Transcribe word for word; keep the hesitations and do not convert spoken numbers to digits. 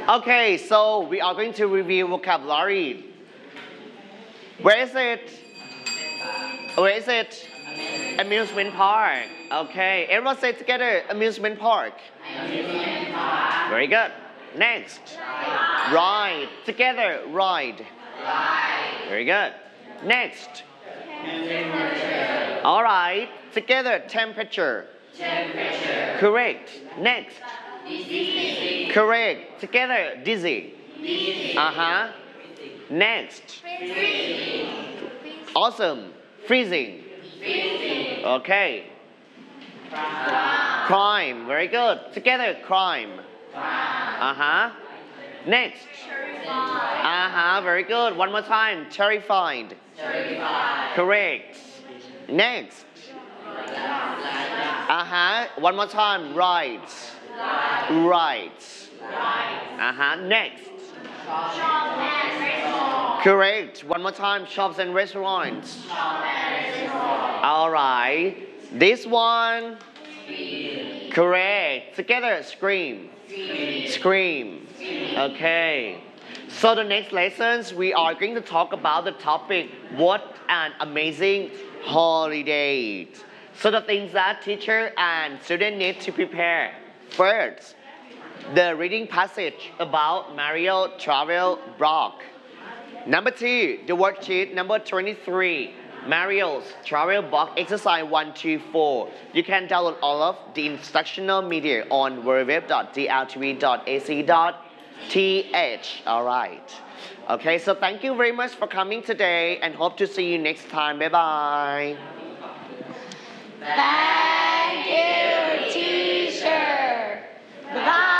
Okay, so we are going to review vocabulary. Where is it? Where is it? Amusement park. Okay, everyone say together, amusement park. Amusement park. Very good. Next. Ride. Together, ride. Ride. Very good. Next. Temperature. All right. Together, temperature. Temperature. Correct. Next. Dizzy. Correct. Together, dizzy. Dizzy. Uh-huh. Next. Freezing. Awesome. Freezing. Freezing. Okay. Crime. Crime. Very good. Together, crime. Crime. Uh-huh. Next. Terrified. Uh-huh. Very good. One more time. Terrified. Terrified. Correct. Next. Uh-huh. One more time. Right. Right. Uh-huh. Next. Shops and restaurants. Correct. One more time. Shops and restaurants. Shops and restaurants. All right. This one. Scream. Correct. Together. Scream. Scream. Scream. Scream. Okay. So the next lessons we are going to talk about the topic what an amazing holiday. So the things that teacher and student need to prepare. First, the reading passage about Mario travel blog. Number two, the worksheet number twenty-three, Mario's travel blog exercise one two four. You can download all of the instructional media on w w w dot d l t v dot a c dot t h. Alright. Okay, so thank you very much for coming today and hope to see you next time. Bye bye. Bye.